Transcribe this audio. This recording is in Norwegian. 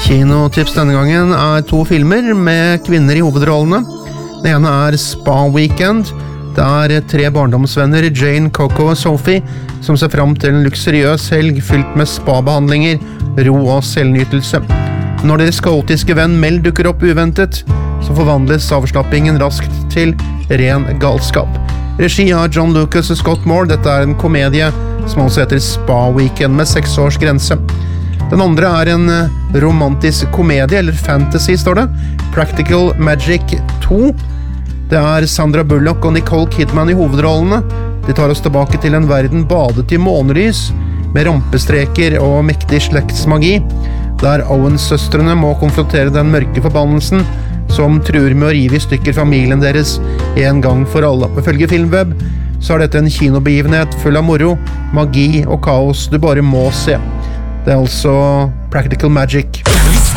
Kinotips denne gangen to filmer med kvinner i hovedrollene. Den ene Spa Weekend. Det 3 barndomsvenner, Jane, Coco og Sophie, som ser frem til en luksuriøs helg fylt med spa-behandlinger, ro og selvnytelse. Når deres kaotiske venn Mel dukker opp uventet, så forvandles avslappingen raskt til ren galskap. Regi av John Lucas og Scott Moore. Dette en komedie som også heter Spa Weekend med 6 års grense. Den andre en romantisk komedie, eller fantasy står det, Practical Magic 2. Det Sandra Bullock og Nicole Kidman i hovedrollene. De tar oss tilbake til en verden badet i månelys, med rampestreker og mektig slektsmagi, der Owens-søstrene må konfrontere den mørke forbannelsen som truer med å rive i stykker familien deres en gang for alle. Ifølge Filmweb så dette en kinobegivenhet full av moro, magi og kaos du bare må se. Det altså Practical Magic.